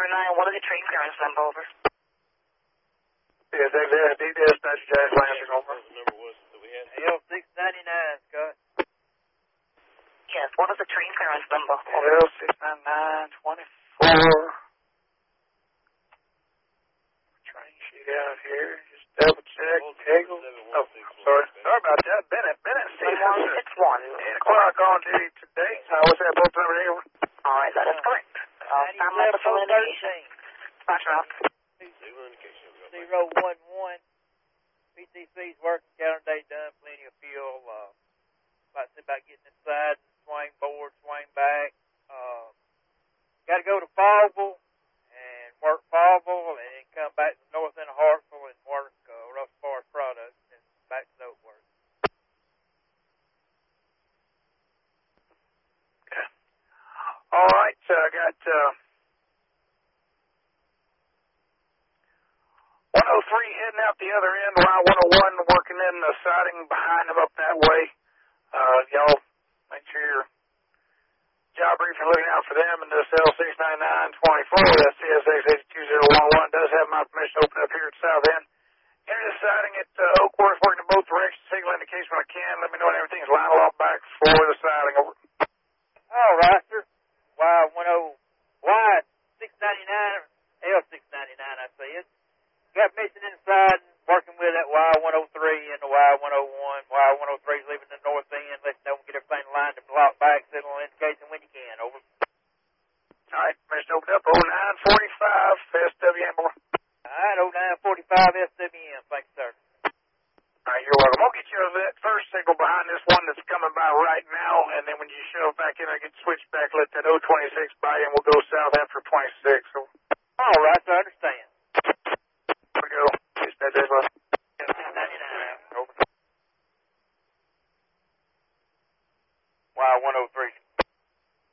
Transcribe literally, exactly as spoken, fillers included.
zero nine, what are the train clearance number, over? Yes, exactly. D D S Dodge Jazz Lansing, over. The number was that we had. L six ninety-nine, Scott. Yes, what is the train clearance number, over? L six ninety-nine twenty-four. Train sheet out here. Just double check. Hagel. Oh, sorry. Sorry about that. Bennett. Bennett. one six one. eight o'clock on duty today. I was at both numbers here. All right, that is correct. I'll stand by for full indication. Roger, Rock. zero one one. P T C's working, calendar day done, plenty of fuel. Uh, about to see about getting inside, swing forward, swing back. Uh, got to go to Fallville and work Fallville, and then come back to north end of Hartsville and work uh, Rough Forest Products, and back to Oak Work. Okay. All right, so I got uh, one oh three heading out the other end, Y one oh one working in the siding behind them up that way. Uh, y'all make sure you're job briefing looking out for them, and this L six ninety-nine twenty-four, that's C S X eight two zero one one, does have my permission to open up here at South End. Enter the siding at uh, Oakworth, working in both directions, signal indication when I can. Let me know when everything's lined up back for the siding. Over. All right, sir. Y one oh, Y six ninety-nine, L six ninety-nine, I see it. Got mission inside, working with that Y one oh three and the Y one oh one. Y one oh three is leaving the north end. Let you know get everything lined up, block back, signal indication when you can. Over. All right, permission open up. oh nine forty-five, S W M. Over. All right, oh nine forty-five S W M. Thanks, sir. All right, you're welcome. I'll get you that first signal behind this one that's coming by right now, and then when you shove back in, I can switch back, let that oh twenty-six by, and we'll go south after twenty-six. So. All right, I understand. Here we go. Dispatch this one. L six ninety-nine. Over. Y one oh three.